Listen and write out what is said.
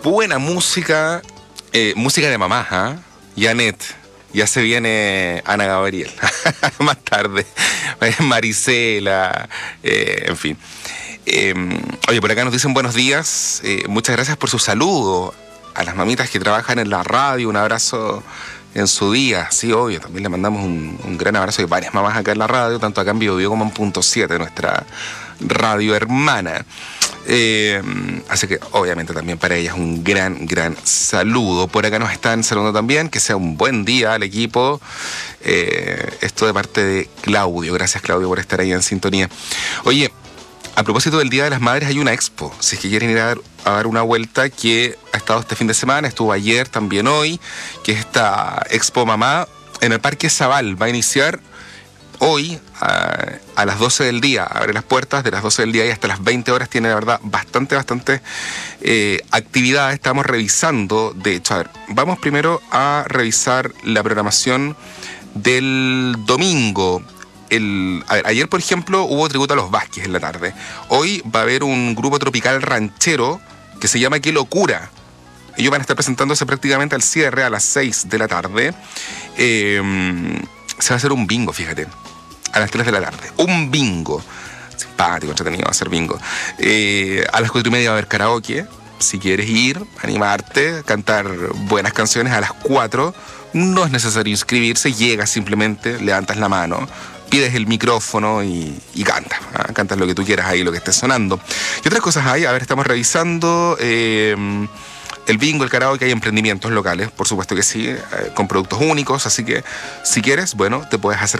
buena música, música de mamá, ¿eh? Janet, ya se viene Ana Gabriel, más tarde, Marisela, en fin. Oye, por acá nos dicen buenos días, muchas gracias por su saludo a las mamitas que trabajan en la radio, un abrazo en su día, sí, obvio, también le mandamos un gran abrazo de varias mamás acá en la radio, tanto acá en Biobío como en Punto 7, nuestra radio hermana. Así que obviamente también para ellas un gran saludo. Por acá nos están saludando también, que sea un buen día al equipo. Esto de parte de Claudio. Gracias, Claudio, por estar ahí en sintonía. Oye, a propósito del Día de las Madres, hay una expo, si es que quieren ir a dar una vuelta, que ha estado este fin de semana, estuvo ayer, también hoy, que es esta Expo Mamá en el Parque Zabal. Va a iniciar hoy a las 12 del día, abre las puertas de las 12 del día y hasta las 20 horas. Tiene, la verdad, bastante actividades. Estamos revisando, de hecho, a ver, vamos primero a revisar la programación del domingo. Ayer, por ejemplo, hubo tributo a los Vázquez en la tarde. Hoy va a haber un grupo tropical ranchero que se llama Qué Locura. Ellos van a estar presentándose prácticamente al cierre a las 6 de la tarde. Se va a hacer un bingo, fíjate, a las 3 de la tarde. Un bingo. Simpático, entretenido va a ser bingo. A las 4:30 va a haber karaoke. Si quieres ir, animarte, cantar buenas canciones a las 4, no es necesario inscribirse, llegas simplemente, levantas la mano, pides el micrófono y cantas. Cantas lo que tú quieras ahí, lo que esté sonando. Y otras cosas hay, a ver, estamos revisando el bingo, el karaoke, hay emprendimientos locales, por supuesto que sí, con productos únicos, así que si quieres, bueno, te puedes hacer